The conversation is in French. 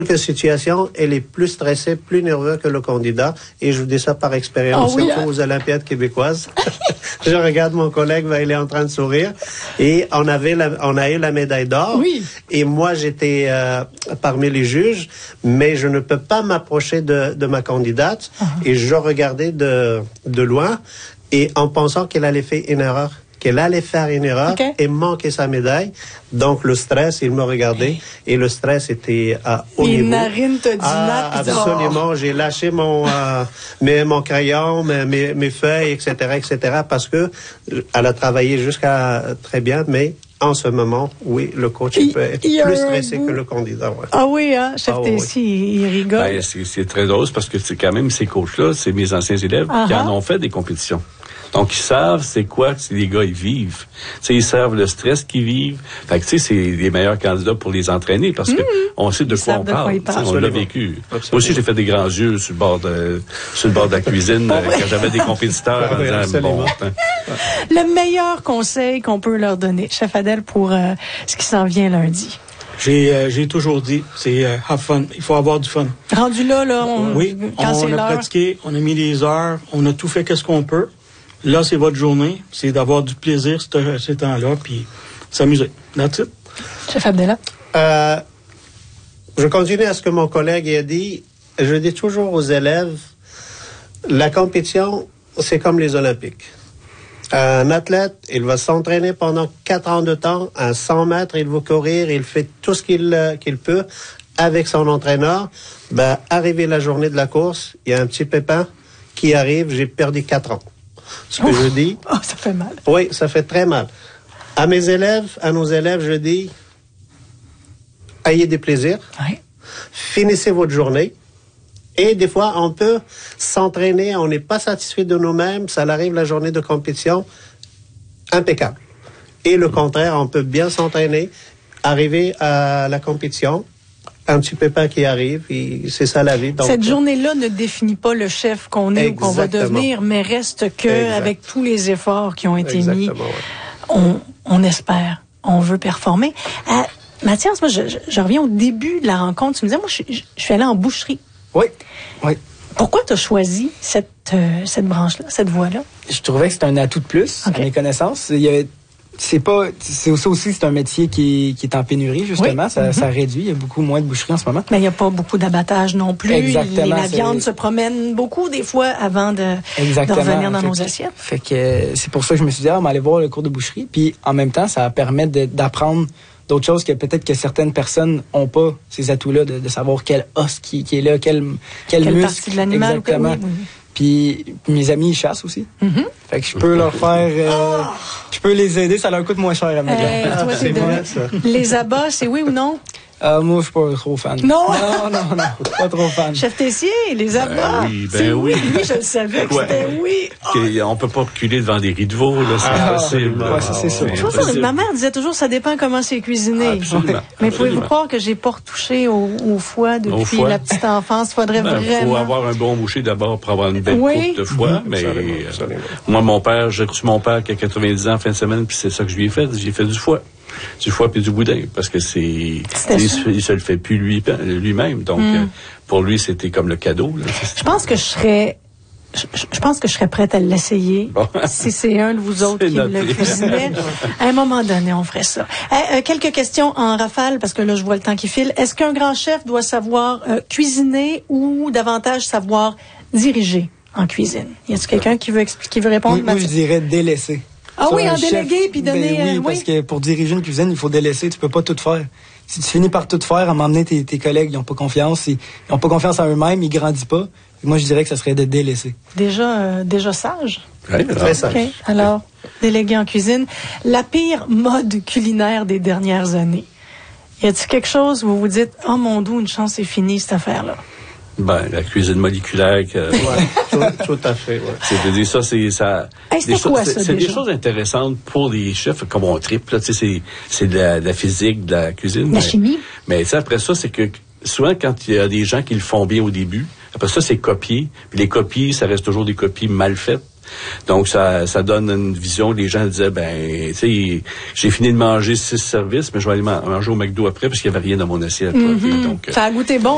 quelques situations, elle est plus stressée, plus nerveuse que le candidat. Et je vous dis ça par expérience, surtout aux Olympiades québécoises. Je regarde mon collègue, il est en train de sourire. Et on a eu la médaille d'or. Oui. Et moi, j'étais parmi les juges, mais je ne peux pas m'approcher de ma candidate. Et je regardais de loin, et en pensant qu'elle allait faire une erreur. Et manquer sa médaille. Donc, le stress, il me regardait. Et le stress était à haut niveau. Les narines te dilatent. Absolument. J'ai lâché mon crayon, mes feuilles, etc., parce que elle a travaillé jusqu'à très bien, mais en ce moment, oui, le coach peut être plus stressé que le candidat. Ouais. Ah oui, hein? Chef Tessier, il rigole. Ben, c'est très drôle parce que c'est quand même ces coachs-là, c'est mes anciens élèves qui en ont fait des compétitions. Donc, ils savent c'est quoi que les gars, ils vivent. T'sais, ils savent le stress qu'ils vivent. Fait que, tu sais, c'est les meilleurs candidats pour les entraîner parce que on sait de quoi on parle. On l'a vécu. Moi aussi, j'ai fait des grands yeux sur le bord de la cuisine quand j'avais des compétiteurs en disant, bon, Le meilleur conseil qu'on peut leur donner, chef Adel, pour ce qui s'en vient lundi. J'ai toujours dit, c'est have fun. Il faut avoir du fun. Rendu là, on a pratiqué, on a mis des heures, on a tout fait qu'est-ce qu'on peut. Là, c'est votre journée. C'est d'avoir du plaisir ces temps-là, puis s'amuser. That's it. Chef Abdallah? Je continue à ce que mon collègue a dit. Je dis toujours aux élèves, la compétition, c'est comme les Olympiques. Un athlète, il va s'entraîner pendant 4 ans de temps. À 100 mètres, il va courir. Il fait tout ce qu'il peut avec son entraîneur. Arrivé la journée de la course, il y a un petit pépin qui arrive. J'ai perdu 4 ans. Ce que je dis... Oh, ça fait mal. Oui, ça fait très mal. À nos élèves, je dis, ayez des plaisirs. Oui. Finissez votre journée. Et des fois, on peut s'entraîner, on n'est pas satisfait de nous-mêmes, ça arrive la journée de compétition, impeccable. Et le contraire, on peut bien s'entraîner, arriver à la compétition, un petit pépin qui arrive, et c'est ça la vie. Donc, cette journée-là ne définit pas le chef qu'on est ou qu'on va devenir, mais reste que avec tous les efforts qui ont été mis, on espère, on veut performer. Mathias, moi, je reviens au début de la rencontre. Tu me disais, moi, je suis allée en boucherie. Oui. Pourquoi tu as choisi cette branche-là, cette voie-là? Je trouvais que c'était un atout de plus à mes connaissances. C'est un métier qui est en pénurie, justement. Oui. Ça réduit. Il y a beaucoup moins de boucheries en ce moment. Mais il n'y a pas beaucoup d'abattage non plus. Exactement. La viande se promène beaucoup, des fois, avant de revenir dans nos assiettes. Fait que c'est pour ça que je me suis dit, on va aller voir le cours de boucherie. Puis, en même temps, ça permet d'apprendre d'autres choses que peut-être que certaines personnes n'ont pas, ces atouts-là, de savoir quel os qui est là, quel muscle. Partie de l'animal. Exactement. Oui. Puis mes amis, ils chassent aussi. Fait que je peux leur faire... je peux les aider, ça leur coûte moins cher à mettre. Toi, c'est vrai, ça. Les abats, c'est oui ou non? Moi, je suis pas trop fan. Non, pas trop fan. Chef Tessier, les abats. Oui. Lui, je le savais que c'était oui. On peut pas reculer devant des riz de veau, là, c'est impossible. Ouais, ça, c'est sûr. Ma mère disait toujours, ça dépend comment c'est cuisiné. Absolument. Mais pouvez-vous croire que j'ai pas retouché au foie depuis la petite enfance? Faudrait vraiment... Il faut avoir un bon boucher d'abord pour avoir une belle coupe de foie. Mais moi, j'ai reçu mon père qui a 90 ans en fin de semaine, puis c'est ça que je lui ai fait. J'ai fait du foie puis du boudin, parce que il se le fait plus lui-même. Donc, pour lui, c'était comme le cadeau. Là. Je pense que je serais prête à l'essayer si c'est un de vous autres qui le cuisinait. À un moment donné, on ferait ça. Quelques questions en rafale, parce que là, je vois le temps qui file. Est-ce qu'un grand chef doit savoir cuisiner ou davantage savoir diriger en cuisine? Y a-t-il quelqu'un qui veut répondre? Moi, je dirais délaisser. Ah oui, en déléguer puis donner... oui, parce que pour diriger une cuisine, il faut délaisser. Tu peux pas tout faire. Si tu finis par tout faire, à un moment donné, tes collègues, ils ont pas confiance. Ils ont pas confiance en eux-mêmes, ils grandissent pas. Moi, je dirais que ça serait de délaisser. Déjà sage? Oui, très sage. Okay. Alors, déléguer en cuisine. La pire mode culinaire des dernières années. Y a-t-il quelque chose où vous vous dites, oh mon Dieu, une chance, c'est fini, cette affaire-là? La cuisine moléculaire. Tout à fait. Ouais. C'est-à-dire ça, c'est des choses intéressantes pour les chefs, comme on triple. C'est de la physique, de la cuisine. La chimie. Mais après ça, c'est que souvent, quand il y a des gens qui le font bien au début, après ça, c'est copié. Puis les copies, ça reste toujours des copies mal faites. Donc, ça donne une vision. Les gens disaient, tu sais, j'ai fini de manger 6 services, mais je vais aller manger au McDo après parce qu'il n'y avait rien dans mon assiette. Donc, ça a goûté bon.